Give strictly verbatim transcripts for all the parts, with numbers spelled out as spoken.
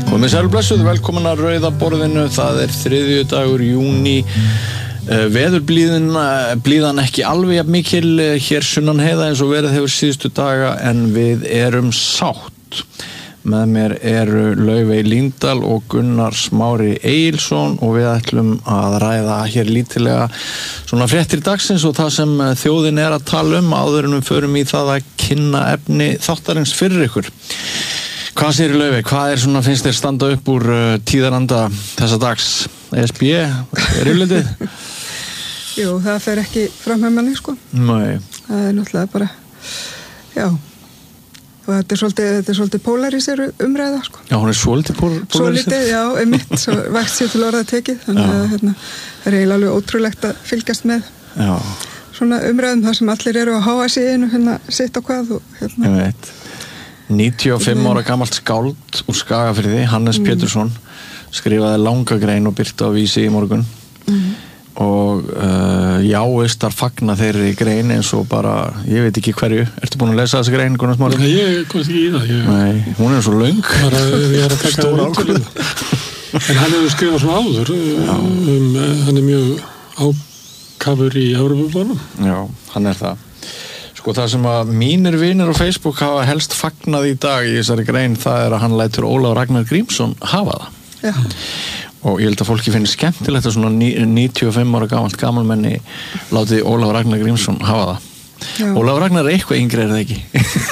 Komið sæl blessuð, velkomin að Rauða borðinu, það er þriðjudagur júní, veðurblíðan blíðan ekki alveg jafn mikil hér sunnan heiða eins og verið hefur síðustu daga en við erum sátt. Með mér eru Laufey Líndal og Gunnar Smári Egilsson og við ætlum að ræða hér lítilega svona fréttir dagsins og það sem þjóðin er að tala um áður en við förum í það að kynna efni þáttarins fyrir ykkur. Hvað segir Laufey? Hvað er svona, finnst þér standa upp úr uh, tíðaranda þessa dags? E S B, er yfirlitið? Jú, það fer ekki fram með manni, sko. Nei. Það er náttúrulega bara, já, og þetta er svolítið, þetta er svolítið polaríseru umræða, sko. Já, hún er svolítið polaríseru? Svolítið, já, einmitt, svo vægt sér til orða tekið, þannig að hérna, það er eiginlega alveg ótrúlegt að fylgjast með já. Svona umræðum þar sem allir eru að háa sig inn og hérna sitt á hvað og hérna. Ég veit. níutíu og fimm ára gamalt skáld úr Skagafirði, Hannes mm. Pétursson, skrifaði langa grein og birti á Vísi í morgun mm. og uh, jáistar fagna þeirri grein eins og bara, ég veit ekki hverju. Ertu búin að lesa þessi grein, Gunnar Smári? Nei, ég komst ekki í það. Ég... Nei, hún er svo löng. Bara, ég er að taka það út. En hann hefur skrifað svona áður, um, hann er mjög ákafur í Evrópubónum. Já, hann er það. Sko það sem að mínir vinir á Facebook hafa helst fagnað í dag í þessari grein, það er að hann lætur Ólafur Ragnar Grímsson hafa það. Já. Og ég held að fólki finnir skemmtilegt að svona níutíu og fimm ára gamalt gamalmenni láti Ólafur Ragnar Grímsson hafa það. Já. Ólafur Ragnar er eitthvað yngri, er það ekki?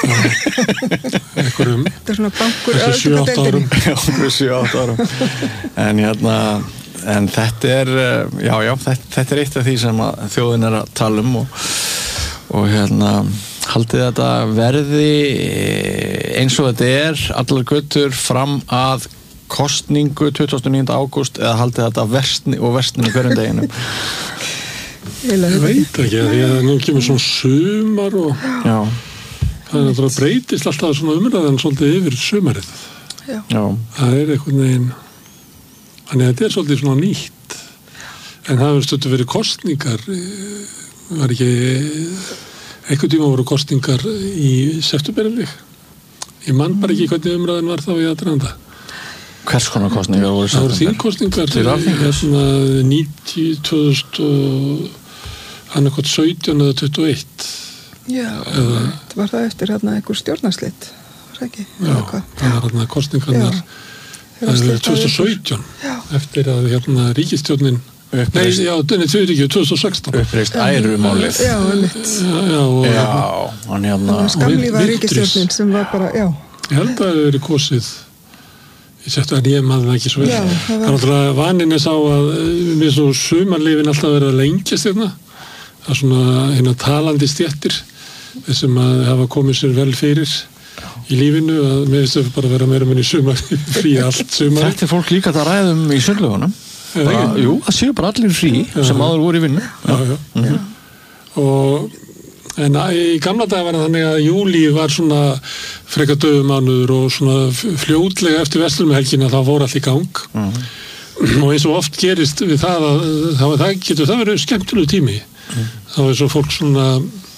Eitthvað um. Þetta er svona bankur sjö átta árum. Já, sjö átta árum. En hérna, en þetta er, já, já, þetta, þetta er eitt af því sem að þjóðin er að tala um og og hérna haldið þetta verði eins og þetta er allar götur fram að kosningu tuttugasta og níunda ágúst eða haldið þetta versni og versni hverjum deginum? Ég veit ekki, því að nú kemur svona sumar og já. Það er að breytist alltaf svona umræðan svolítið yfir sumarið. Já. Já. Það er einhvern veginn, þannig að þetta er svolítið svona nýtt en það hefur stöttu verið kosningar var ekki einhvern tíma voru kosningar í septemberið. Ég man bara ekki hvernig umræðin var þá í aðdraganda. Hvers konar kosningar voru í september? Það voru þingkosningar til Alþingis hérna níutíu, tvö þúsund og annað sautján eða tuttugu og eitt. Já, eða, það var það eftir hérna einhver stjórnarslit, var það ekki? Já, það var hérna kosningarnar tvö þúsund og sautján já. Eftir að hérna ríkisstjórnin Nei, já, þenni tvö þúsund og sextán. Uppreist ærumálið. Já, einmitt. Já, og já, hann hérna. Skamlífa ríkisstjórnin sem var bara, já. Ég held að það hefur verið kosið, ég settu að ég maður það ekki svo vel. Já, það var. Það er vaninn er sá að við svo sumarlifin alltaf verið að lengjast hérna. Það er svona hérna talandi stéttir, þessum að hafa komið sér vel fyrir í lífinu, að með þess að bara vera meira menn í sumar, frí allt sumar. Þetta er fólk líka að ræðum í sundlaugunum. Bara, jú, það séu bara allir frí já. Sem áður voru í vinnu já, já. Mm-hmm. Og en í gamla dag var það þannig að júlí var svona frekar döfumánuður og svona fljótlega eftir verslunarhelgina þá fór allt í gang mm-hmm. og eins og oft gerist við það að það, það getur það verið skemmtilegu tími mm. þá er svo fólk svona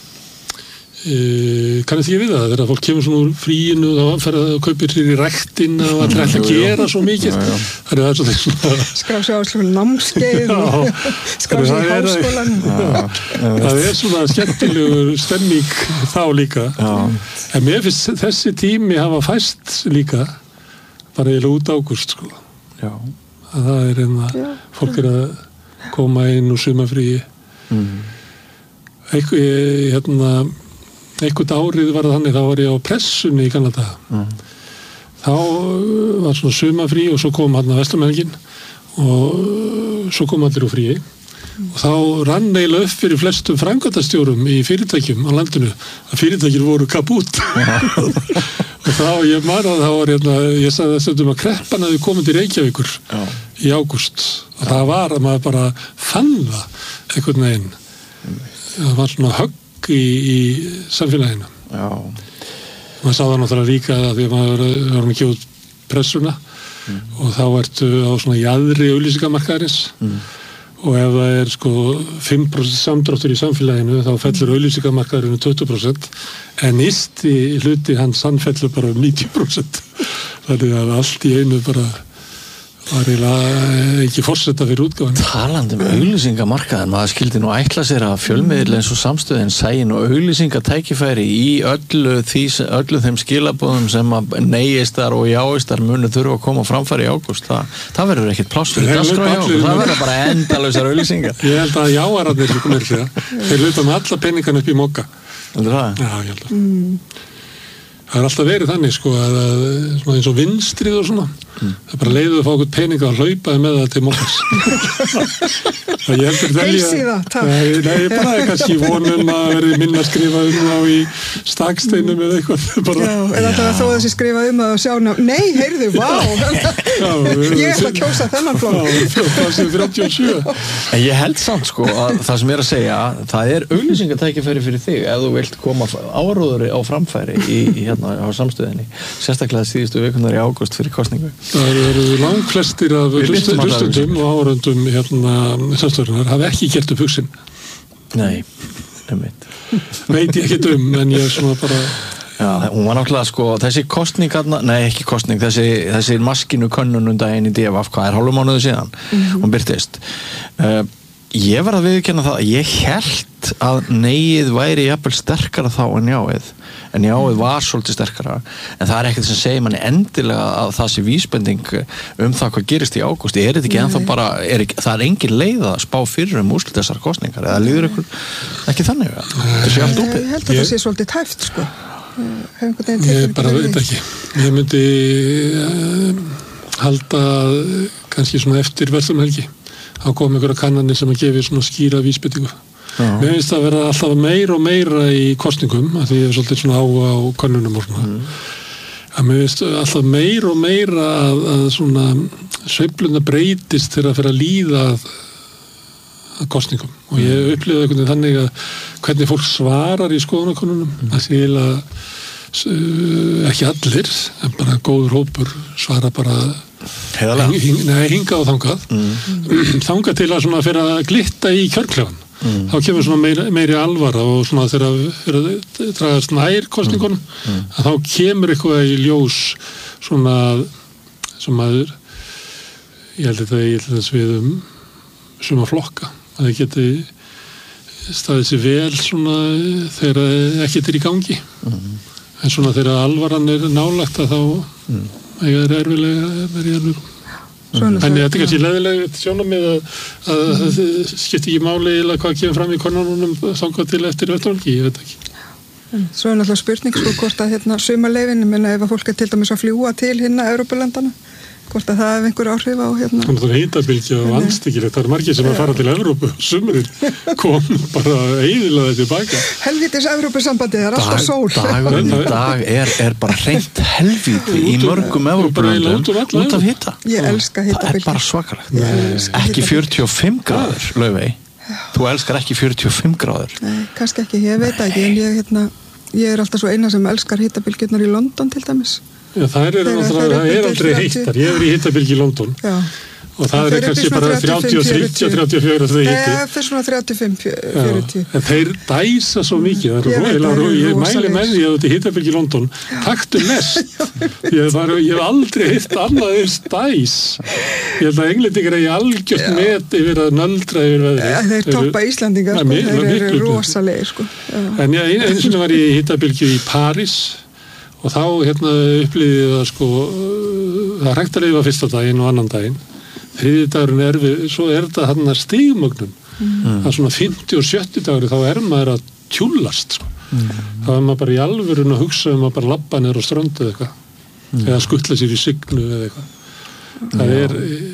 e, kannast ekki við það þegar fólk kemur svona úr fríinu og þá fer að kaupir sér í ræktina og allir ætla að gera svo mikið já, já. Það er það svona skrá sig á svona námskeið og skrá sig í háskólan það er svona skemmtilegur stemning þá líka já. En mér finnst þessi tími hafa fæst líka bara eiginlega út ágúst sko. Já. Að það er einna fólk er að koma inn úr sumarfríi mm. eitthvað hérna eitthvað árið var það þannig, þá var ég á pressunni í gamla daga. Mm. Þá var svona sumarfrí og svo kom hann að Vesturmenngin og svo kom allir úr fríi mm. og þá rann eiginlega upp fyrir flestum framkvæmdastjórum í fyrirtækjum á landinu að fyrirtækjur voru kapút. Og þá, ég man að það var hérna, ég sagði þess að kreppan hefði komið til Reykjavíkur Já. Í ágúst og Já. Það var að maður bara fann það einhvern veginn. Það var svona högg í, í samfélaginu. Já. Maður sá það náttúrulega líka að því að maður var ekki út pressuna mm. og þá ertu á svona jaðri auglýsingamarkaðarins mm. og ef það er sko fimm prósent samdráttur í samfélaginu þá fellur auglýsingamarkaðurinn tuttugu prósent en ysti hluti hans hann fellur bara um níutíu prósent þannig að allt í einu bara var eiginlega ekki forseta fyrir útgáfan. Talandi um auglýsingamarkaðin, maður skildi nú ætla sér að fjölmiðil eins og samstöðin sæi nú auglýsingatækifæri í öllu, því, öllu þeim skilabóðum sem að neyistar og jáistar munu þurfa að koma framfæri í ágúst. Það, það verður ekkert pláss fyrir dagskrá hjá okkur, það verður bara endalausar auglýsingar. Ég held að jáararnir sem komir sér, þeir luta með alla peningana upp í mokka. Heldur það? Já, ég held að. Mm. Það er alltaf verið þannig sko að, að eins og vinstrið og svona mm. það er bara leiðið að fá okkur peninga og hlaupaði með það til mókans. Það ég heldur Heilsi það, takk. Nei, nei, bara kannski vonum að verði minna skrifa um þá í staksteinum eða eitthvað. Bara, já, eða alltaf að þó þessi skrifa um það og sjá ná, nei, heyrðu, vá, ég ætla að kjósa þennan flokk. Já, það sé þrjátíu og sjö. En ég held samt sko að það sem er að segja, það er auglýsingatækifæri fyrir þig ef þú vilt koma áróðuri á framfæri í, í hérna á samstöðinni, sérstaklega síðustu vikunar í ágúst fyrir kosningu. Það eru langflestir af hlustendum og áhorfendum hérna samstöðunar hafa ekki gert upp hugsin. Nei, einmitt. Veit ég ekkert um, en ég er svona bara Já, hún var náttúrulega sko, þessi kostning nei ekki kostning, þessi, þessi maskinu könnun daginn í D V F, hvað er hálfum mánuðu síðan, mm-hmm. hún byrtist. Uh, ég var að viðurkenna það, ég held að neyið væri jafnvel sterkara þá en jáið, en jáið var svolítið sterkara, en það er ekkert sem segir manni endilega að það sé vísbending um það hvað gerist í ágúst, er þetta ekki ennþá bara, er ekki, það er engin leið að spá fyrir um úrslit þessar kostningar, eða líður ykkur ekki þannig, það sé allt úpið. Ég held að það sé svolítið tæft sko. Ég bara veit ekki. Ég myndi uh, halda kannski svona eftir verðumhelgi þá kom einhverja kannanir sem að gefi svona skýra vísbendingu. Mér finnst það að vera alltaf meira og meira í kosningum af því ég er svolítið svona á, á könnunum og svona. Mm. Að mér finnst alltaf meira og meira að, að svona sveifluna breytist þegar að fyrir að líða að, að kosningum og ég upplifði einhvern veginn þannig að hvernig fólk svarar í skoðanakönnunum mm. að því að uh, ekki allir en bara góður hópur svara bara hing, nei, hingað og þangað mm. þangað til að svona fyrir að glitta í kjörklefan mm. þá kemur svona meiri, meiri alvara og svona þegar að dragast nær kosningunum mm. Mm. að þá kemur eitthvað í ljós svona sem að ég held að það ég held að við um suma flokka að það geti staðið sér vel svona þegar ekkert er í gangi mm. en svona þegar alvaran er nálagt að þá mm. er erfilega verið erfilega en þetta er kannski leðilega sjónarmið að, að það skiptir ekki máli eða hvað kemur fram í konunum þangað til eftir vettvölgi, ég veit ekki. Svo er náttúrulega spurning sko hvort að hérna sumarleyfin, menna ef að fólk er til dæmis að fljúga til hérna Evrópulandana hvort að það hef einhver áhrif á hérna. Þannig að það er hitabylgja og andstyggilegt. Það er margir sem að fara til Evrópu og sumrin kom bara eiginlega tilbaka. Helvítis Evrópusambandið er alltaf sól. Dagurinn í dag er, er bara hreint helvíti í mörgum Evrópulöndum út af hita. Ég elska hitabylgju. Það er bara svakalegt. Ekki fjörutíu og fimm gráður, Laufey. Þú elskar ekki fjörutíu og fimm gráður. Nei, kannski ekki. Ég veit ekki, en ég, hérna, ég er alltaf svo eina sem elskar hitabylgjurnar í London til dæmis. Já, það er, Þegar, það er, er aldrei heittar. Ég er í hitabylgi í London. Já. Og það er kannski bara þrjátíu og þrjú til þrjátíu og fjögur að það hitti. Það er svona þrjátíu og fimm til fjörutíu. En þeir dæsa svo mikið. Það er rosalega, ég mæli með því að þetta er hitabylgi í London. Taktu mest. Ég, var, ég hef aldrei hitt annað eins dæs. Ég held að englendingar er í algjört met yfir að nöldra yfir veðri. Ja, þeir toppa Íslandingar, sko. Þeir eru rosalegir, sko. En ég, einu sinni var ég í hitabylgi í París og þá hérna upplýði það sko, það er hægt að lifa fyrsta daginn og annan daginn. Þriði dagurinn er við, svo er þetta hann að stigmögnum. Mm. Það er svona fimmti og sjötti dagur, þá er maður að tjúllast, sko. Mm. Þá er maður bara í alvörun að hugsa um að bara labba niður á ströndu eða eitthvað. Mm. Eða skuttla sér í signu eða eitthvað. Það er,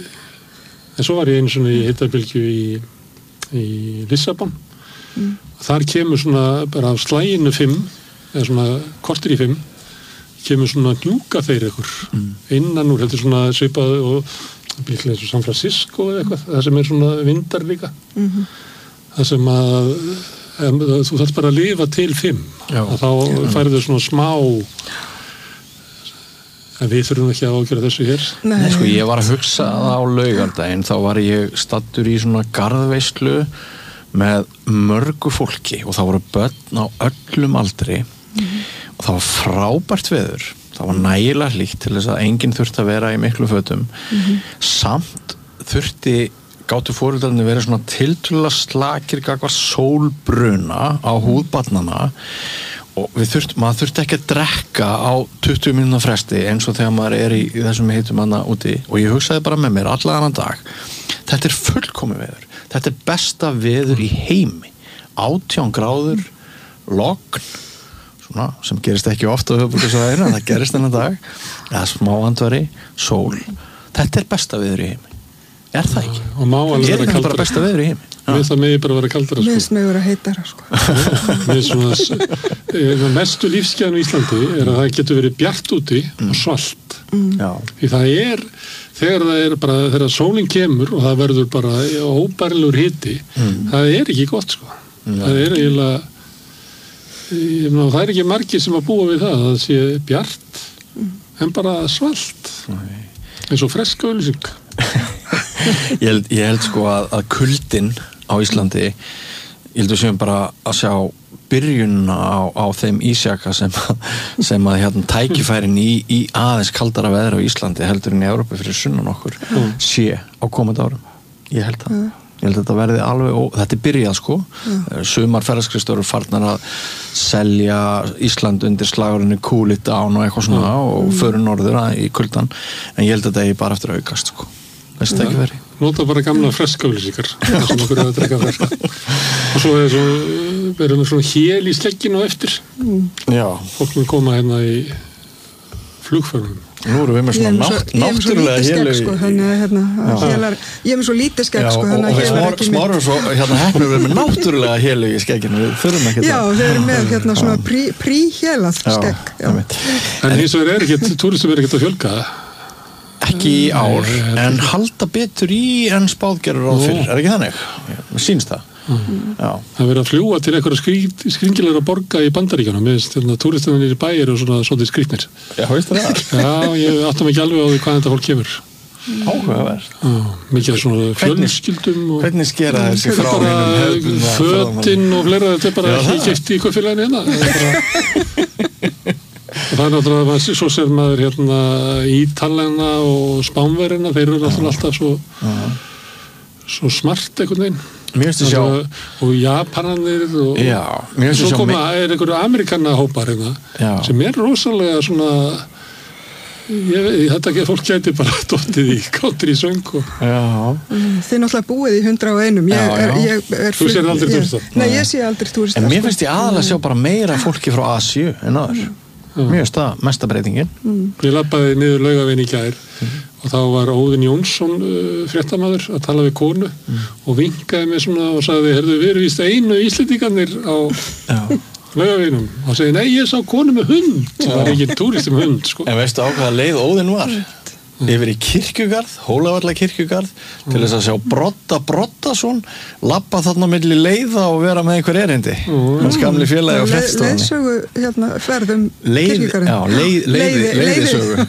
en svo var ég einu svona í hitabylgju í, í Lissabon. Mm. Þar kemur svona bara á slæginu fimm, eða svona kortir í fimm, kemur svona djúka þeir ykkur. Mm. Innan úr, þetta er svona svipað og bíklega eins og San Francisco eða eitthvað, það sem er svona vindar líka. Mm-hmm. Það sem að, að þú þarf bara að lifa til fimm. Já. Að þá færðu svona smá En við þurfum ekki að ágjöra þessu hér. Nei, Nei, sko, ég var að hugsa það á laugardaginn, þá var ég stattur í svona garðveislu með mörgu fólki og það voru börn á öllum aldri mm-hmm. og það var frábært veður, það var nægilega hlýtt til þess að enginn þurfti að vera í miklu fötum mm-hmm. samt þurfti gátu foreldrarnir verið svona tiltölulega slakir gagvart sólbruna á húð barnanna og við þurft, maður þurfti ekki að drekka á tuttugu mínútna fresti eins og þegar maður er í, í þessum heitum hana úti og ég hugsaði bara með mér alla annan dag þetta er fullkomið veður, þetta er besta veður í heimi, átján gráður logn svona, sem gerist ekki ofta á höfuðborgarsvæðinu en það gerist þennan dag eða smá andvari, sól þetta er besta veður í heimi er það ekki? Og má alveg er þetta bara besta veður í heimi? Mér það megi bara vera kaldara sko. Mér finnst mig vera heitara sko. Mér svona mestu lífsgæðan í Íslandi er að það getur verið bjart úti mm. og svalt mm. því það er þegar það er bara, þegar sólin kemur og það verður bara óbærilegur hiti mm. það er ekki gott sko mm. það er eiginlega ég meina, það er ekki margir sem að búa við það það sé bjart mm. en bara svalt Nei. eins og freska auglýsing ég, held, ég held sko að, að kuldin á Íslandi ég held að séum bara að sjá byrjunna á, á þeim ísjaka sem, sem að hérna, tækifærin í, í aðeins kaldara veðra á Íslandi heldur en í Evrópu fyrir sunnan okkur mm. sé á komandi árum ég held það mm. ég held að þetta verði alveg og þetta er byrjað sko mm. sumar ferðaskrifstofur farnar að selja Ísland undir slagurinn Cool It Down og eitthvað svona mm. og fyrir norður í kuldan en ég held að þetta er bara eftir að aukast sko veist það ekki verið nota bara gamla freskaflýsingar sem okkur er að drekka freska og svo er svo verðum við svona hél í slegginu eftir mm. já fólk með koma hérna í flugförunum nú erum við með svona nátt, náttúrulega hélu sko, þannig að hérna hélar, ég er með svo lítið skegg sko og, og við smárum svo hérna hefnum við með náttúrulega hélu í skegginu við þurfum ekki já við erum með hérna svona prí, prí hélað skegg en hins vegar er ekkert túristum er ekkert að fjölga ekki í ár en halda betur í en spáðgerur á fyrir, er ekki þannig? Mér sýnst það mm. það verið að fljúa til einhverja skringilegra borga í Bandaríkjanum með þess túristunir í bæir og svona svolítið skrýtnir já, veist það? já, ég áttum ekki alveg á því hvað þetta fólk kemur áhugaverð mikið svona fjölskyldum og hvernig skera þessi frá einum fötin og fleira þetta er bara ekki keypt í hvað félaginu hérna og það er náttúrulega svo sem maður hérna Ítalena og Spánverina þeir eru náttúrulega alltaf svo uh-huh. svo smart einhvern veginn mér finnst sjá og Japananir og já, mér finnst svo sjá koma er einhverju Amerikanahópar hérna já. sem er rosalega svona ég veit, þetta ekki að fólk gæti bara dottið í káttri í söng og já þið náttúrulega búið í hundrað og einum ég já, er, já. ég er þú sér aldrei túrista nei, ég sé aldrei túrista en mér finnst ég aðalega sjá bara meira fólki frá Asíu en aður mér finnst það mesta breytingin mm. ég labbaði niður Laugaveginn í gær mm. og þá var Óðinn Jónsson uh, fréttamaður að tala við konu mm. og vinkaði mig svona og sagði heyrðu við erum víst einu Íslendingarnir á Laugaveginum og segi nei ég sá konu með hund það var ekki túristi með hund sko. en veistu á hvaða leið Óðinn var? Mm. yfir í kirkjugarð, Hólavalla kirkjugarð mm. til þess að sjá Brodda Broddason labba þarna milli leiða og vera með einhver erindi mm. hans gamli félagi á fréttstofunni leiðsögu hérna ferðum leið, kirkjugarðin já, leið, leiði, leiðisögu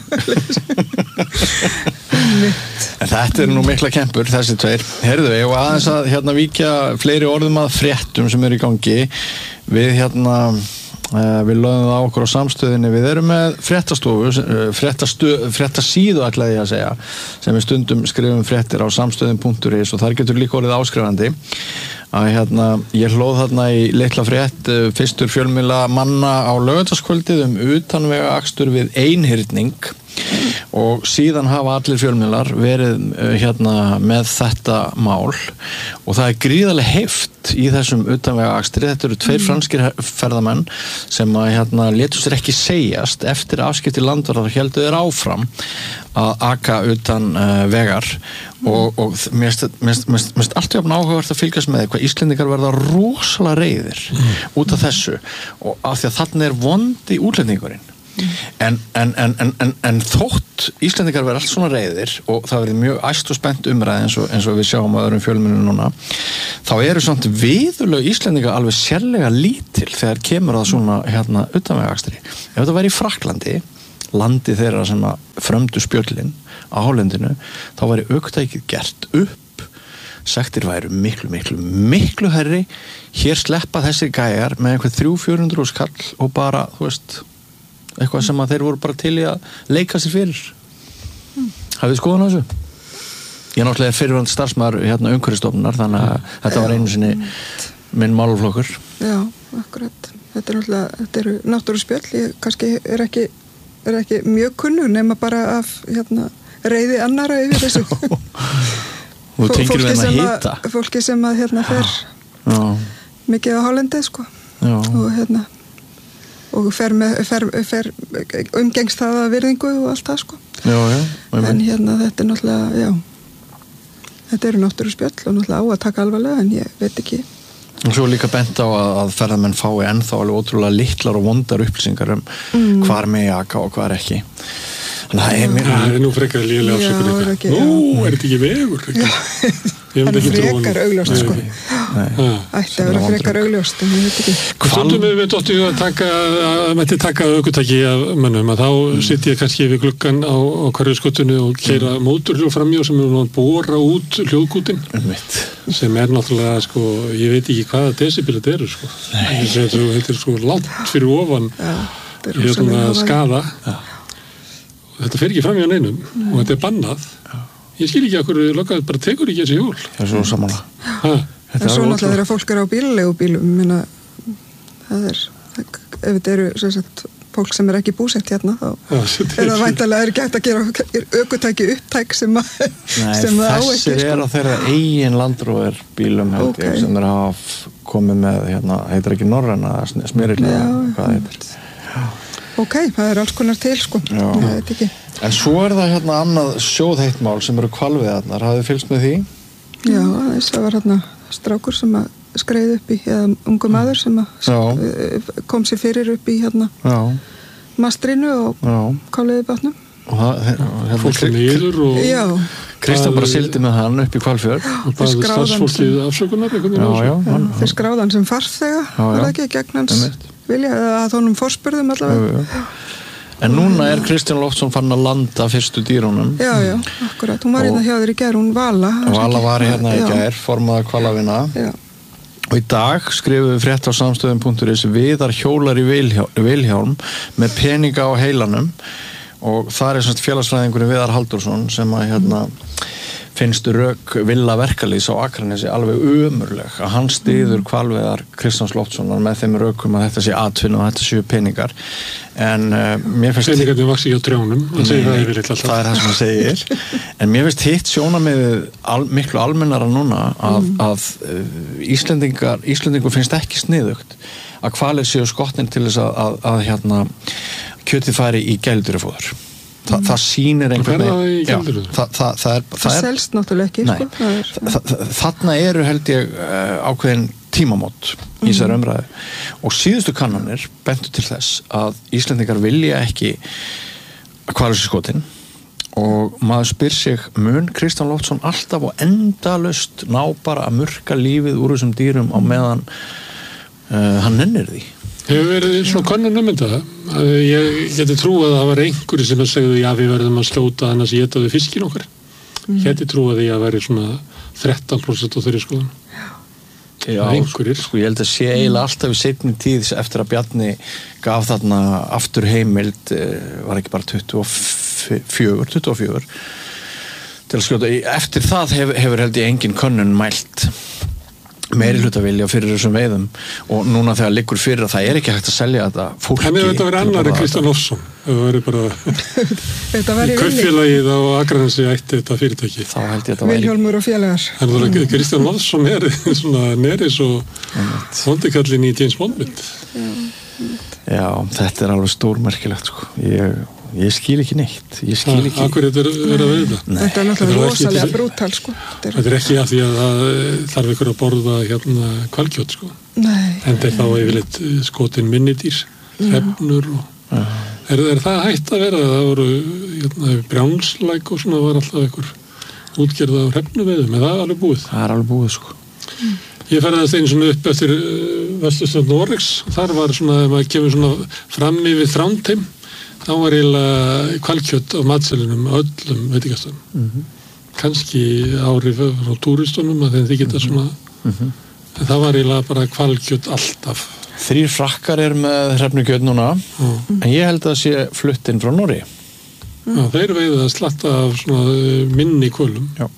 en þetta er nú mikla kempur þessi tveir, heyrðu ég og aðeins að hérna víkja fleiri orðum að fréttum sem eru í gangi við hérna Uh, við lögum það á okkur á samstöðinni við erum með fréttastofu uh, fréttasíðu ætlaði ég að segja sem við stundum skrifum fréttir á samstöðin punktur is og þar getur líka orðið áskrifandi að hérna ég hlóð þarna í litla frétt uh, fyrstur fjölmiðla manna á laugardagskvöldið um utanvega akstur við einhyrning og síðan hafa allir fjölmiðlar verið uh, hérna með þetta mál og það er gríðarlega heift í þessum utanvega akstri þetta eru tveir franskir ferðamenn sem að hérna létu sér ekki segjast eftir afskipti landvarðar héldu þeir áfram að aka utan uh, vegar og, og mér finnst allt jafn áhugavert að fylgjast með hvað Íslendingar verða rosalega reiðir mm. út af þessu og af því að þarna er vondi útlendingurinn En, en, en, en, en þótt Íslendingar verða allt svona reiðir og það verður mjög æst og spennt umræð eins og, eins og við sjáum á öðrum fjölmiðlum núna þá eru samt viðurlög Íslendingar alveg sérlega lítil þegar kemur það svona hérna utanvegaakstri ef þetta væri í Frakklandi landi þeirra sem að frömdu spjöllin á hálendinu, þá væri ökutækið gert upp, sektir væru miklu, miklu, miklu herri, hér sleppa þessir gæjar með einhver þrjú fjórhundruð skall og bara, þú veist, eitthvað sem að þeir voru bara til í að leika sér fyrir. Mm. Hafið þið skoðun á þessu? Ég er náttúrulega fyrirvændi starfsmaður hérna umhverfisstofnunar, þannig að mm. þetta var einu sinni minn málaflokkur. Já, akkurat. Þetta er náttúrulega, þetta eru náttúruspjöll, ég kannski er ekki, er ekki mjög kunnur nema bara af hérna, reiði annara yfir þessu. Þú tengir við henni að hita. Fólki sem að hérna fer já. Mikið á hálendið, sko. Já. Og hérna, og fer, með, fer, fer umgengst það að virðingu og allt það, sko. Já, já. En hérna, þetta er náttúrulega, já, þetta eru náttúruspjöll og náttúrulega á að taka alvarlega, en ég veit ekki. Og svo líka bent á að, að ferðamenn fái ennþá alveg ótrúlega litlar og vondar upplýsingar um mm. hvar megi aka og hvar ekki. Nei, mér... Það er nú frekar lélega afsökun ekki. Nú, er þetta ekki vegur? Það er frekar augljóst, sko. Ætti að vera frekar augljóst, en ég veit ekki. Stundum við veit óttu að taka, að mætti taka ökutæki af mönnum, að þá mm. sitt ég kannski við gluggan á, á hverjuskotinu og keyra mm. mótorhjól framjá sem er að bóra út hljóðkútin, mm. sem er náttúrulega, sko, ég veit ekki hvaða desibel þetta eru, sko. Þetta er svo langt fyrir ofan hérna skaða. Já. Þetta fer ekki fram hjá neinum Nei. Og þetta er bannað. Já. Ég skil ekki að hverju lokað bara tekur ekki þessi hjól. Það er svo samanlega. En svo náttúrulega þegar fólk er á bílulegu bílum, minna, það er, ef þetta eru sem sagt, fólk sem er ekki búsett hérna, þá Já, er það væntanlega er ekki hægt að gera ökutæki upptæk sem að Nei, sem það á ekki. Þessir er á þeirra eigin landróðir bílum held okay. ég, sem þeir hafa komið með, hérna, heitir ekki Norræna, smyrilega, hvað það heitir. Já. Ok, það er alls konar til, sko. Já. Ég veit ekki. En svo er það hérna annað sjóðheittmál sem eru hvalveiðarnar. Hafið þið fylgst með því? Já, það var hérna strákur sem að skreið upp í, eða ungu maður sem að kom sér fyrir upp í hérna Já. Mastrinu og Hvalveiðibátnum. Og það, hérna, fólk niður og... Já. Kristján bara sildi með hann upp í Hvalfjörð. Og það er starfsfólkið afsökunar, eitthvað já, já, hann, þeir skráðan sem farþega, var það ekki gegn hans vilja, eða að honum forspurðum allavega. Já, já. En núna er Kristján Loftsson fann að landa fyrstu dýrunum. Já, já, akkurat. Hún var hérna hjá þér í gær, hún Vala. Vala var hérna í gær, formaða hvalavina. Já. Og í dag skrifum við frétt á samstöðum punktur is Viðar hjólar í Vilhjálm með peninga á heilanum. Og það er svona félagsfræðingurinn Viðar Halldórsson sem að hérna finnst rök villa verkalýðs á Akranesi alveg ömurleg að hann styður hvalveiðar Kristjáns Loftssonar með þeim rökum að þetta sé atvinna og þetta séu peningar en uh, mér finnst peningarnir vaxi á trjónum það er það er það sem hann segir en mér finnst hitt sjónarmiðið al, miklu almennara núna að, mm. að uh, Íslendingar Íslendingur finnst ekki sniðugt að hvalir séu skotnir til þess að, að, að hérna kjötið færi í gældirufóður Þa, mm. það sýnir einhvern veginn það, það, það, það er það selst náttúrulega ekki nei, sko, er, þa, þa, þarna eru held ég uh, ákveðin tímamót í þessari mm. umræðu og síðustu kannanir bentu til þess að Íslendingar vilja ekki hvalveiðiskotin og maður spyr sig mun Kristján Loftsson alltaf og endalaust ná bara að murka lífið úr þessum dýrum á meðan uh, hann nennir því hefur verið svona könnun um þetta ég geti trúið að það var einhverju sem að segja já við verðum að slóta annars étaðu fiskin okkar mm. geti trúið að ég að veri svona þrettán prósent á þeirri skoðun já, einhverjir sko ég held að sé eiginlega alltaf í seinni tíð eftir að Bjarni gaf þarna aftur heimild var ekki bara tuttugu og fjögur tuttugu og fjögur til að skjóta eftir það hef, hefur held ég engin könnun mælt meiri hlutavilja fyrir þessum veiðum og núna þegar liggur fyrir að það er ekki hægt að selja þetta fólki. Henni þetta verið annar en Kristján Loftsson það verið bara í kaupfélagið á Akranesi ætti þetta fyrirtæki. Þá held ég þetta væri Vilhjálmur og félagar. En það er Kristján Loftsson er svona neris og vondikallin í James Bond mynd. Já, þetta er alveg stórmerkilegt sko. Ég Ég skil ekki neitt. Ég skil ekki. Akkur þetta er að verða við það? Þetta er náttúrulega rosalega brútal sko. Þetta er ekki að því að það þarf ykkur að borða hérna hvalkjöt sko. Nei. En þetta er þá yfirleitt skotin minnidýr, hrefnur og er, er það hægt að vera? Það voru hérna Brjánslæk og svona var alltaf ykkur útgerða á hrefnuveiðum. Er það alveg búið? Það er alveg búið sko. Mm. Ég ferðast einu svona upp eftir uh, Vesturströnd Noregs. Þar var svona, ef maður kemur svona fram yfir Þrándheim þá var eiginlega hvalkjöt á matselunum öllum veitingastöðum. Mm-hmm. Kannski árið frá túristunum að þeim þið geta svona, mm-hmm. en það var eiginlega bara hvalkjöt alltaf. Þrír frakkar er með hrefnukjöt núna, mm. en ég held að það sé flutt inn frá Noregi. Mm. Já, þeir veiða að slatta af svona minni kvölum. Já.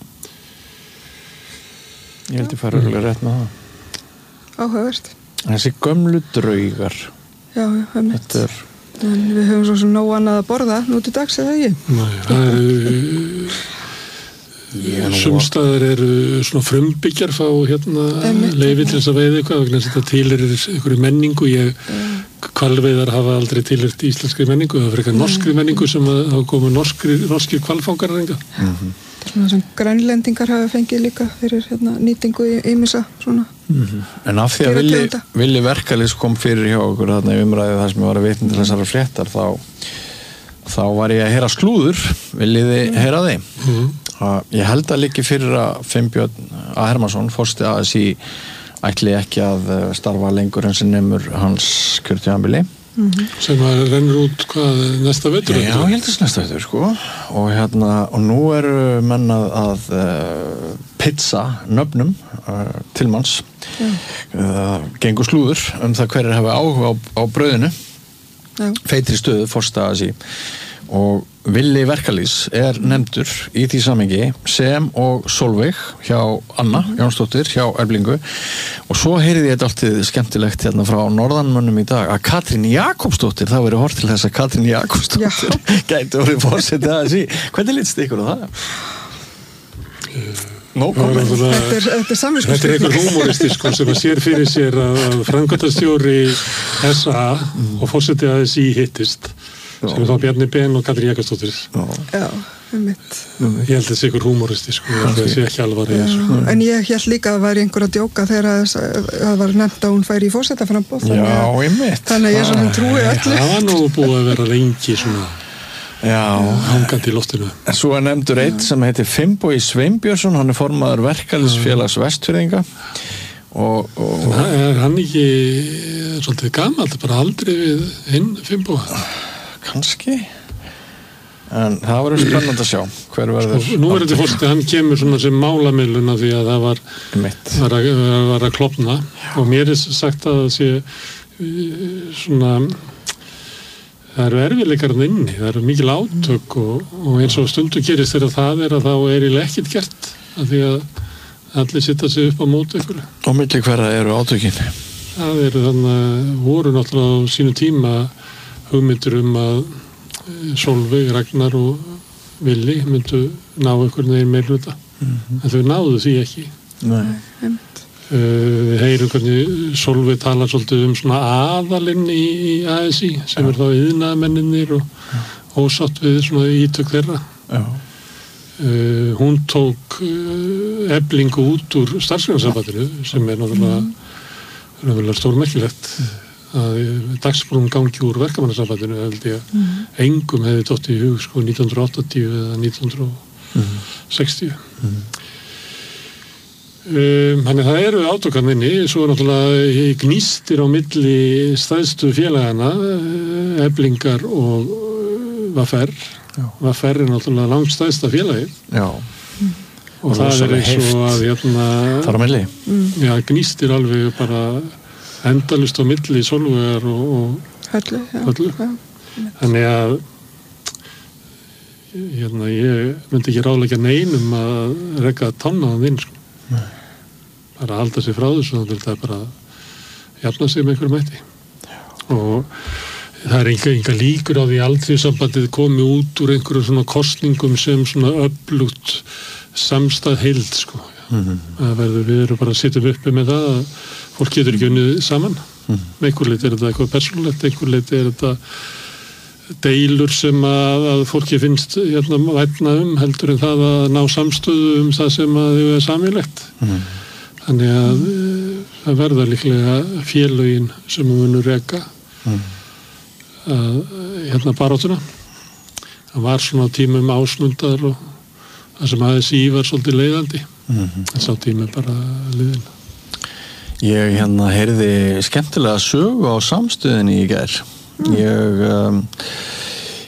Ég held ég fara mm. rétt með það. Áhugavert. Þessi gömlu draugar. Já, já, það er mitt. Er... En við höfum svo sem nóg annað að borða nú til dags, eða ekki? Nei, það eru... Sumstaðar eru svona frumbyggjar fá hérna leyfi til þess að veiða eitthvað vegna þetta tilheyrir einhverju menningu ég hvalveiðar hafa aldrei tilheyrt íslenskri menningu það er frekar norskri menningu sem að hafa komið norskri, norskir hvalfangarar enga mm-hmm. Það er svona sem grænlendingar hafa fengið líka fyrir hérna, nýtingu í ýmissa svona mm-hmm. En af því að vilji, vilji verkalýs kom fyrir hjá okkur þarna í umræðu það sem ég var að vitna til þessara fréttar þá, þá var ég að heyra slúður viljiði heyra þeim mm-hmm. Ég held að líki fyrir að Finnbjörn A. Hermannsson, forsti A S í ætli ekki að starfa lengur en sem nemur hans kjörtímabili. Mm-hmm. Sem að rennur út hvað næsta vetur? Já, ég held þess næsta vetur, sko. Og hérna, og nú eru menn að, að uh, pizza nöfnum uh, tilmanns. Mm. Uh, gengur slúður um það hverjir hafa áhuga á, á brauðinu. Mm. Feitri stöðu, forsti A S í. Og Villi Verkalýs er nefndur í því samengi sem og Solveig hjá Anna mm-hmm. Jónsdóttir hjá Eflingu og svo heyrði ég þetta alltaf skemmtilegt hérna frá norðanmönnum í dag að Katrín Jakobsdóttir, það verið hort til þess að Katrín Jakobsdóttir gæti orðið forseti að þessi. Hvernig lítst ykkur á það? No comment. Þetta er, þetta er samvisku. Þetta er einhver humoristi sko sem að sér fyrir sér að framkvæmdastjóri S A mm. og forseti að þessi hittist. Sem er þá Bjarni Ben og Katrín Jakobsdóttir. Já, um mitt. Ég held að það sé ykkur humoristi, sko. Það sé ekki alvar í þessu. En ég held líka að það væri einhver að djóka þegar það var nefnt að hún færi í forsetaframboð. Já, ég mitt. Þannig að ég svona trúi öllu. Það var nú búið að vera lengi svona hangandi í loftinu. En svo er nefndur einn sem heitir Finnbogi Sveinbjörnsson, hann er formaður verkalýðsfélags Vestfirðinga. Og, og... En er hann ekki svolítið gamalt, bara aldrei við hinn Finnboga? Kannski en það verður spennandi að sjá hver verður sko, nú er þetta fórst að hann kemur svona sem málamiðluna því að það var var að, var að klopna og mér er sagt að það sé svona það eru erfiðleikarinn inni það eru mikil átök og, og eins og stundu gerist þegar það er að þá er eiginlega ekkert gert af því að allir sitta sig upp á móti ykkur og milli hverra eru átökin það eru þannig að voru náttúrulega á sínu tíma hugmyndur um að Solveig, Ragnar og Villi myndu ná einhvern veginn meir hluta mm-hmm. en þau náðu því ekki Nei. uh, við heyrum hvernig Solveig talar svolítið um svona aðalinn í, í A S í sem ja. Er þá iðnaðarmenninir og ja. Ósátt við svona ítök þeirra ja. uh, hún tók uh, Eflingu út úr starfsgreinasambandinu sem er náttúrulega mm. stórmerkilegt að dagsbrún gangi úr verkamannasambandinu held ég að mm. engum hefði dótt í hug sko nítján hundruð áttatíu eða nítján hundruð sextíu mm. um, þannig það eru átökan inni svo er náttúrulega gnýstir á milli stæðstu félagana Eflingar og V F R V F R er náttúrulega langt stæðsta félagið já mm. og, og það er eins og að hérna, þar á milli mm. já, gnýstir alveg bara endalust á milli Solveigar og, og Höllu, já. Höllu. Já. Þannig að hérna, ég myndi ekki ráðleggja neinum að reka tannaðan inn sko. bara að halda sig frá þessu þannig að það er bara að jafna sig með einhverjum mætti og það er enga, enga líkur á því aldrei sambandið komi út úr einhverjum svona kostningum sem svona öflugt samstað heild sko. Mm-hmm. Það verður, við erum bara að sitja uppi með það að fólk getur ekki unnið saman mm. með einhver leiti er þetta eitthvað persónulegt einhver leiti er þetta deilur sem að, að fólki finnst hérna vætna um heldur en það að ná samstöðu um það sem að þau er samílegt mm. þannig að mm. það verða líklega félögin sem við munum reka mm. að hérna baráttuna það var svona tímum ásmundar og það sem aðeins í var svolítið leiðandi mm. en sá tími bara liðin. Ég hérna heyrði skemmtilega sögu á samstöðinni í gær. Mm. Ég, um,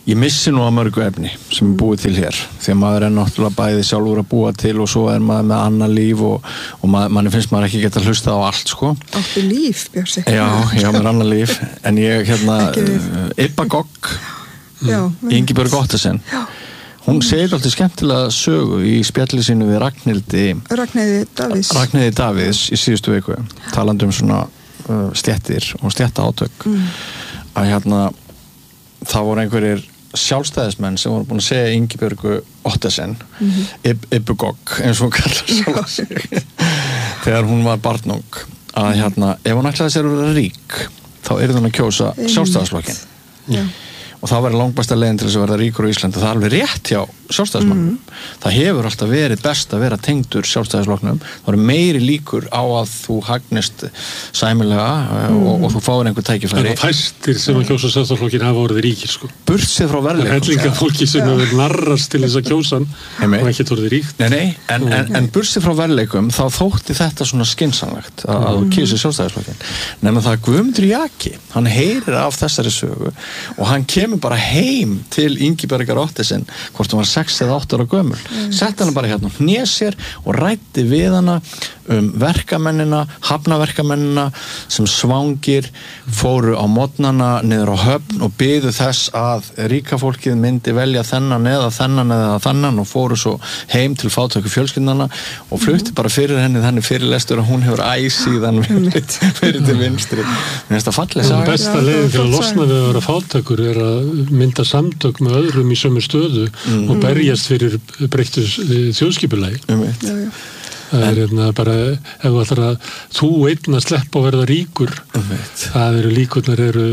Ég missi nú að mörgu efni sem er búið til hér því að maður er náttúrulega bæði sjálfur að búa til og svo er maður með annað líf og, og maður, manni finnst maður ekki geta hlusta á allt sko. Áttu líf, Björsi? Já, ég á mér annað líf en ég hérna Ibba Gogg Ingibjörg Ottesen hún segir alltaf skemmtilega sögu í spjalli sínu við Ragnhildi Ragnheiði Davíðs Ragnheiði Davíðs í síðustu viku talandi um svona uh, stéttir og stéttaátök mm. að hérna það voru einhverjir sjálfstæðismenn sem voru búin að segja Ingibjörgu Ottesen mm-hmm. Ibba Gogg eins og hún kallar sig þegar hún var barnung að hérna, ef hún ætlaði sér að vera rík þá er hún að kjósa sjálfstæðisflokkinn Já og það var langbæsta leiðin til þess að verða ríkur á Íslandi og það er alveg rétt hjá sjálfstæðismannum mm. það hefur alltaf verið best að vera tengdur sjálfstæðisflokknum, það eru meiri líkur á að þú hagnist sæmilega mm. og, og þú fáir einhver tækifæri en það fæstir sem að kjósa sjálfstæðisflokkin hafa orðið ríkir sko. Burtséð frá verðleikum hellinga fólki sem ja. hefur narrast til þess að kjósa hann og ekki orðið ríkt nei, nei, en, en, en burtséð frá verðleikum þá þótti þetta svona skynsamlegt að, að þú kýsi sjálfstæðisflokkin nema það Guðmundur Jaki, hann heyrir af þessari sögu og hann kemur bara heim til Ingibjargar Ottesen hvort hún var sex eða átta ára gömul mm. sett hana bara hérna hnés sér og ræddi við hana um verkamennina, hafnaverkamennina sem svangir fóru á mótnana niður á höfn og biðu þess að ríka fólkið myndi velja þennan eða þennan eða þennan og fóru svo heim til fátæku fjölskyldnana og flutti mm. bara fyrir henni þannig fyrirlestur að hún hefur æsíðan verið fyrir til vinstri mér finnst það falleg saga besta leiðin til að losna við að vera fátækur er að mynda samtök með öðrum í sömu stöðu mm. og berjast fyrir breyttu þjóðskipulagi um já, já. það er hérna bara ef þú ætlar að þú einn að sleppa að verða ríkur um það eru líkurnar eru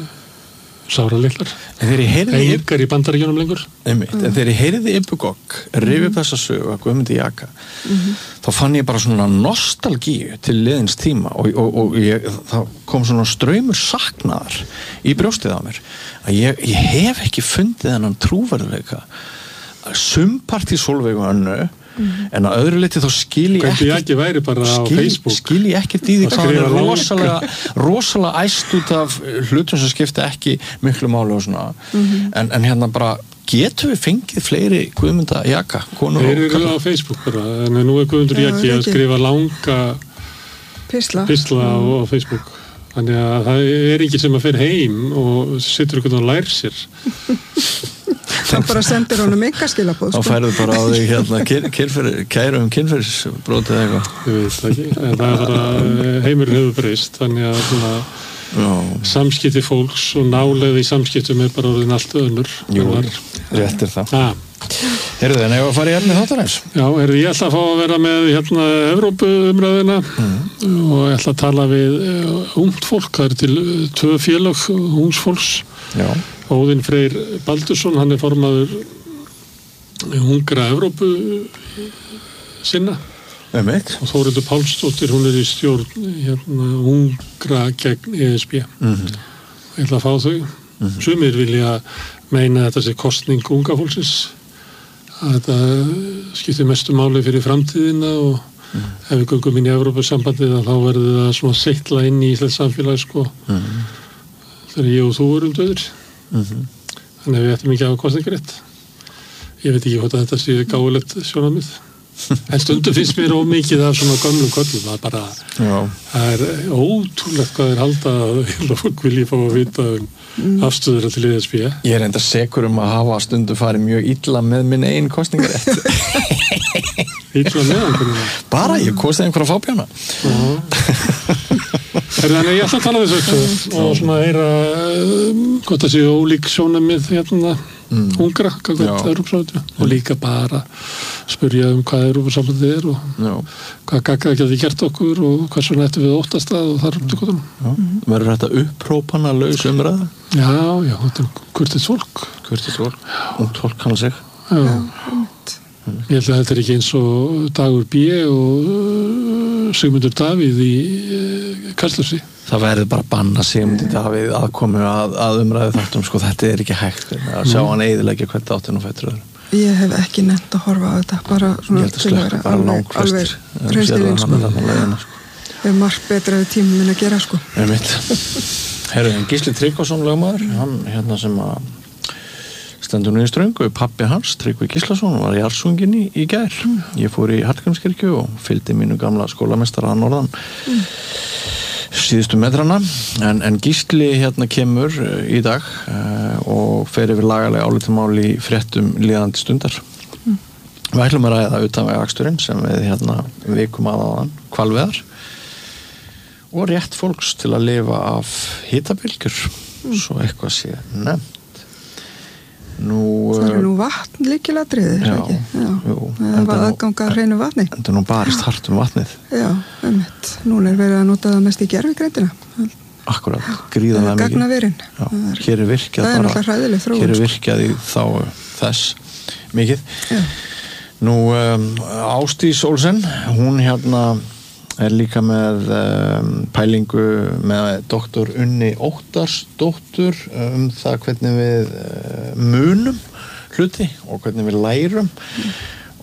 sáralitlar engar í Bandaríkjunum lengur um en þegar ég heyriði Ibba Gogg rifið upp þessa sögu að Guðmundi Jaka mm-hmm. þá fann ég bara svona nostalgíu til liðins tíma og, og, og ég, það kom svona straumur saknaðar í brjóstið á mér að ég, ég hef ekki fundið þennan trúverðuleika sumpart í Sólveigu Önnu mm-hmm. en að öðru leyti þá skil ég ekkert ekki væri bara á skil, Facebook skil ég ekkert í því hvað hann er rosalega rosalega æst út af hlutum sem skipta ekki miklu máli og svona mm-hmm. en, en hérna bara getum við fengið fleiri Guðmunda Jaka konur þeir eru á Facebook bara en nú er Guðmundur Jaki að skrifa langa pisla, pisla mm. á, á Facebook þannig að það er ekki sem að fer heim og situr ykkur og lær sér það bara sendir honum einkaskilabóð þá sko. Færðu bara á því hérna kynfyrir, kæru um kynfyrirsbrótið eða eitthvað ég veit ekki, en það er bara heimurinn hefur breyst þannig að svona Já. Samskipti fólks og nálega í samskiptum er bara orðin allt önnur Jú, rétt er það ah. Heyrðu en ef að fara í efni þáttarins Já, heyrðu, ég ætla að fá að vera með hérna Evrópuumræðina mm. og ég ætla að tala við uh, ungt fólk, það er til uh, tvö félag ungs fólks Já. Óðinn Freyr Baldursson, hann er formaður ungra Evrópu sinna Einmitt. og Þórhildur Pálsdóttir, hún er í stjórn hérna, ungra gegn E S B mm-hmm. ég ætla að fá þau mm-hmm. sumir vilja meina að þetta sé kosning unga fólksins að þetta skiptir mestu máli fyrir framtíðina og mm. ef við göngum inn í Evrópusambandið þá verður það svona seitla inn í Íslands samfélag sko mm. þegar ég og þú erum döður mm-hmm. þannig að við ættum ekki að hafa kosningarétt ég veit ekki hvort að þetta sé gáulegt sjónarmið en stundum finnst mér ómikið af svona gömlum köllum það er bara Já. það er ótrúlegt hvað er halda að fólk vilji fá að vita um mm. afstöður til E S B Ég er enda sekur um að hafa stundum farið mjög illa með minn einn kosningarétt illa með einhvern bara ég kostið einhverja fábjána Þannig ég ætla að tala þessu og svona heyra gott að séu ólík sjónarmið hérna mm. ungra og líka bara spyrja um hvað Evrópusambandið er og Já. hvað gagga geti gert okkur og hvað svona ættum við óttast að og þar um til gotum mm. Verður þetta upprópana laus umræða? Já, já, þetta er kurtið fólk kurtið fólk, ungt fólk kann sig Já, já. Ég held að þetta er ekki eins og Dagur B og uh, Sigmundur Davíð í uh, Kastljósi. Það verður bara að banna Sigmundur Davíð aðkomu að, að umræðu þáttum, sko, þetta er ekki hægt að sjá hann eyðileggja hvert áttin og fættur öðrum. Ég hef ekki nefnt að horfa á þetta, bara svona til að vera alveg, alveg hreistilinn, sko. Það er margt betra við tímum minn að gera, sko. Það er mitt. Herru, Gísli Tryggvason lögmaður, hann hérna sem að stendur nú í Ströngu, pappi hans, Tryggvi Gíslason, var í Arsungin í, í gær. Mm. Ég fór í Hallgrímskirkju og fylgdi mínu gamla skólamestara að norðan mm. síðustu metrana, en, en Gísli hérna kemur í dag uh, og fer yfir lagalega álitamál í fréttum líðandi stundar. Mm. Við ætlum að ræða utanvegaaksturinn sem við hérna vikum aðaðan, hvalveðar og rétt fólks til að lifa af hitabylgjur, mm. svo eitthvað sé nefnt. Nú, það er nú vatn líkilatriðir, ekki? Já, jú. Það var aðganga að hreinu vatni. En það nú barist hart um vatnið. Já, einmitt. Núna er verið að nota það mest í gervigreindina. Akkurat, gríðarlega mikið. Gagnaverin. Já, hér er virkjað það er náttúrulega hræðileg þróun. Hér er virkjað í þá þess mikið. Já. Nú, um, Ásdís Olsen, hún hérna er líka með um, pælingu með doktor Unni Óttarsdóttur um það hvernig við uh, munum hluti og hvernig við lærum mm.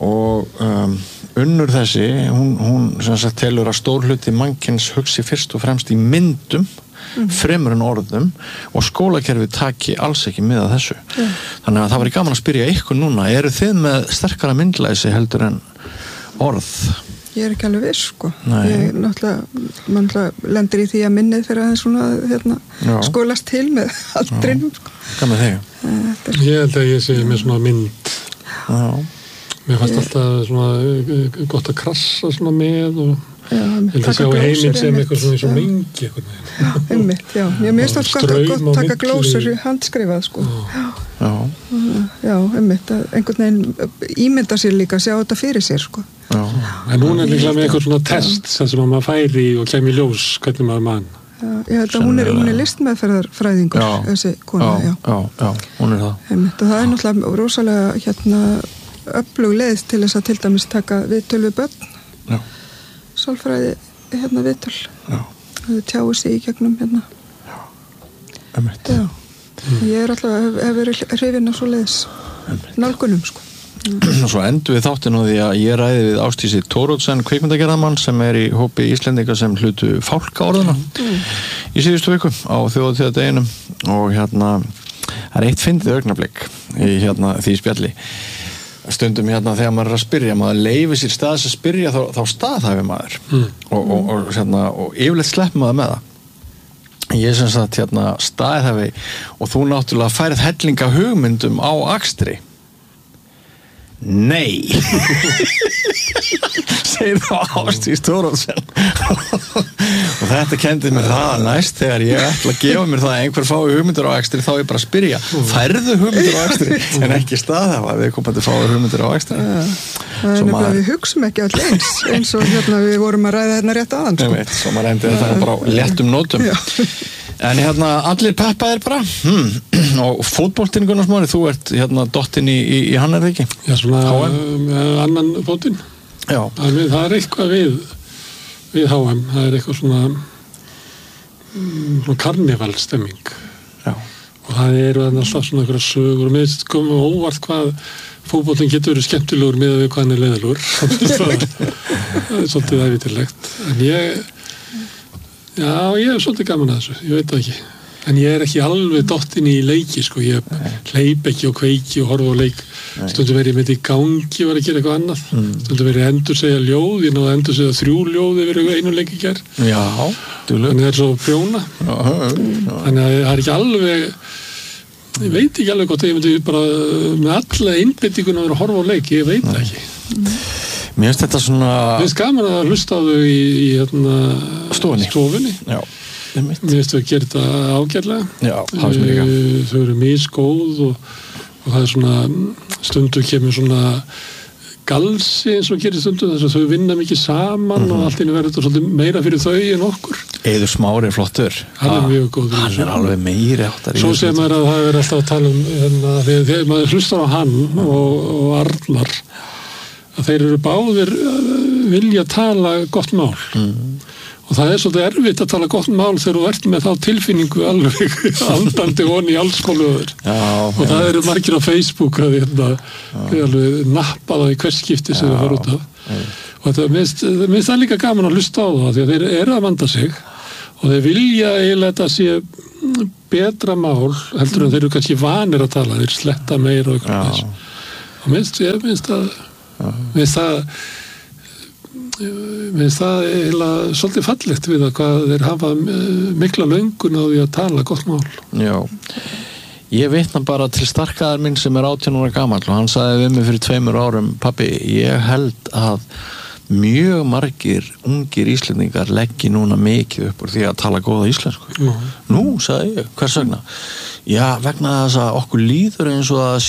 og um, Unnur þessi, hún, hún sem sagt telur að stór hluti mannkyns hugsi fyrst og fremst í myndum mm. fremur en orðum og skólakerfið taki alls ekki með að þessu. Mm. Þannig að það var gaman að spyrja ykkur núna, eru þið með sterkara myndlæsi heldur en orð? Ég er ekki alveg viss, sko. Nei. Ég náttúrulega, náttúrulega lendir í því að minnið fyrir aðeins svona, hérna, skólast til með aldrinum, sko. Hvað með þig? Er... Ég held að ég sé með svona mynd. Já. Mér fannst ég... alltaf svona gott að krassa svona með og já, ég held að sjá heiminn sem eitthvað svona í svo mengi eitthvað. Já, einmitt, já. Ég mér finnst alltaf gott að taka glósur handskrifað, sko. Já. Já. Já, einmitt, að einhvern veginn ímynda sér líka, sjá þetta fyrir sér, sko. Já. En hún er líka með eitthvað svona test sem að maður færi og kemur í ljós hvernig maður mann. Já, ég held að hún er, hún er listmeðferðarfræðingur, þessi kona, já. Já, já, já, hún er það. Einmitt, og það er náttúrulega rosalega hérna öflug leið til þess að til dæmis taka viðtöl við börn. Já. Sálfræði hérna viðtöl. Já. Það tjáu sig í gegnum hérna. Já, einmitt. Já. Mm. Ég er alltaf, hef, hef verið hrifin af svo leiðis nálgunum, sko. Og svo endur við þáttinu því að ég ræði við Ásdísi Thoroddsen kvikmyndagerðarmann sem er í hópi Íslendinga sem hlutu fálkaorðuna mm. í síðustu viku á þjóðatíðardeginum og hérna það er eitt fyndið augnablik í hérna því spjalli stundum hérna þegar maður er að spyrja maður leifir sér staðis að spyrja þá, þá staðhæfi maður mm. og, og, og, hérna, og yfirleitt slepp maður með það ég sem sagt hérna staðhæfi og þú náttúrulega færið hellinga hugmyndum á akstri. Nei segir þá Ásdís Thoroddsen og þetta kendi mér það næst þegar ég ætla að gefa mér það að einhver fái hugmyndir á akstri þá ég bara spyrja færðu hugmyndir á akstri en ekki staðhafa við komandi fái hugmyndir á akstri ja, það er nefnilega að við hugsum ekki all eins eins og hérna við vorum að ræða hérna rétt aðan sko. Veit, svo maður reyndi þetta bara á léttum nótum Já. En hérna allir peppaðir bara hmm. og fótboltinn Gunnar Smári þú ert hérna dottinn í, í, í hann er það ekki? Já svona uh, annan fótinn Já. Það, það er eitthvað við við H M, það er eitthvað svona svona karnevalstemming Já. Og það eru alltaf svona einhverja sögur og mér komum óvart hvað fótboltinn getur verið skemmtilegur með við hvað hann er leiðilegur það er svolítið ævitilegt en ég Já, ég hef svolítið gaman að þessu, ég veit það ekki. En ég er ekki alveg dottinn í leiki, sko. Ég hleyp ekki og kveiki og horfa á leik. Stundum verið ég með í gangi var að gera eitthvað annað. Mm. Stundum verið að endur segja ljóð, ég náðu að endur segja þrjú ljóð yfir einu leik í gær. Já, dugleg. Þannig það er svo prjóna. Já, já. Þannig að það er ekki alveg, ég veit ekki alveg gott, ég myndi bara með alla einbeitinguna að vera að horfa á leik, ég veit það ekki. Mm. Mér finnst þetta svona... Mér finnst gaman að hlusta á þau í, í hérna, stofunni. stofunni. Já, Mér finnst þau að gera þetta ágætlega. Já, það finnst mér líka. Þau eru misgóð og, og það er svona, stundu kemur svona galsi eins og gerir stundu þess að þau vinna mikið saman mm-hmm. og allt einu verður þetta svolítið meira fyrir þau en okkur. Eiður Smári er flottur. Hann er mjög góður. Hann er alveg meiri áttar. Svo sem er að það er alltaf að tala um hérna, þegar, þegar maður hlustar á hann og, og Arnar að þeir eru báðir vilja tala gott mál mm. og það er svolítið erfitt að tala gott mál þegar þú ert með þá tilfinningu alveg andandi honi í allskóluður og það eru margir á Facebook að hérna alveg nappa það í hvers skipti sem það fara út af Já. Og þetta minnst, minnst það líka gaman að hlusta á það því að þeir eru að vanda sig og þeir vilja eiginlega þetta sé betra mál heldur en þeir eru kannski vanir að tala, þeir sletta meira og eitthvað þess. Og minnst, ég minnst að minnst að minnst það eiginlega svolítið fallegt við að hvað þeir hafa mikla löngun á því að tala gott mál. Já, ég vitna bara til starkaðar minn sem er átján ára gamall og hann sagði við mig fyrir tveimur árum, pabbi, ég held að mjög margir ungir Íslendingar leggi núna mikið upp úr því að tala góða íslensku. Já. Nú, sagði ég, hvers vegna? Já, vegna þess að okkur líður eins og að